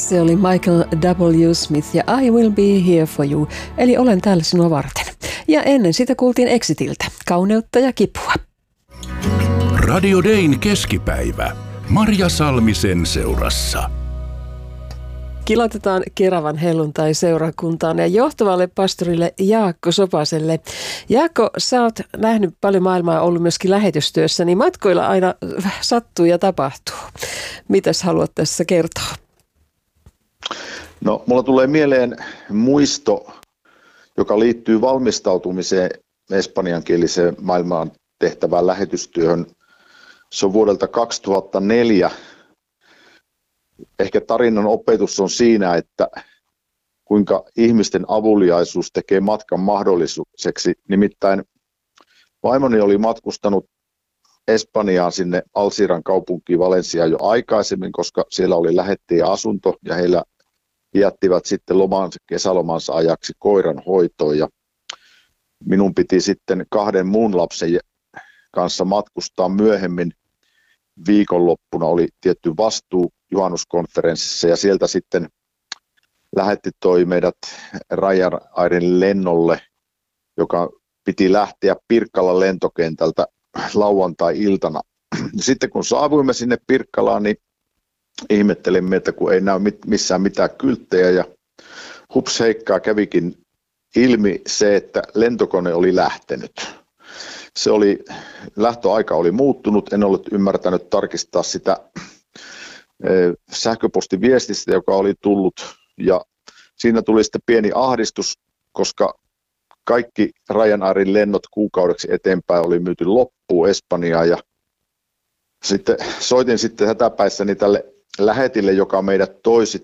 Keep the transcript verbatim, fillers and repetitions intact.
Se oli Michael W. Smith ja I Will Be Here For You, eli olen täällä sinua varten. Ja ennen sitä kuultiin Exitiltä, Kauneutta ja kipua. Radio Dayn keskipäivä. Marja Salmisen seurassa. Kilotetaan Keravan helluntai-seurakuntaan ja johtuvalle pastorille Jaakko Sopaselle. Jaakko, sä oot nähnyt paljon maailmaa, ollut myöskin lähetystyössä, niin matkoilla aina sattuu ja tapahtuu. Mitäs haluat tässä kertoa? No, mulla tulee mieleen muisto, joka liittyy valmistautumiseen espanjankieliseen maailmaan tehtävään lähetystyöhön. Se on vuodelta kaksituhattaneljä. Ehkä tarinan opetus on siinä, että kuinka ihmisten avuliaisuus tekee matkan mahdolliseksi. Nimittäin vaimoni oli matkustanut Espanjaan sinne Alsiran kaupunkiin Valensiaan jo aikaisemmin, koska siellä oli lähettäjä asunto ja heillä jättivät sitten lomansa, kesälomansa ajaksi koiran hoitoon. Ja minun piti sitten kahden muun lapsen kanssa matkustaa myöhemmin. Viikonloppuna oli tietty vastuu juhannuskonferenssissa ja sieltä sitten lähetti toi meidät Ryanairin lennolle, joka piti lähteä Pirkkalan lentokentältä lauantai-iltana. Sitten kun saavuimme sinne Pirkkalaan, niin ihmettelimme, että kun ei näy missään mitään kylttejä ja hups heikkaa kävikin ilmi se, että lentokone oli lähtenyt. Se oli, lähtöaika oli muuttunut, en ollut ymmärtänyt tarkistaa sitä sähköpostiviestistä, joka oli tullut, ja siinä tuli sitten pieni ahdistus, koska kaikki Ryanairin lennot kuukaudeksi eteenpäin oli myyty loppuun Espanjaan, ja sitten soitin sitten hätäpäissäni tälle lähetille, joka meidät toisi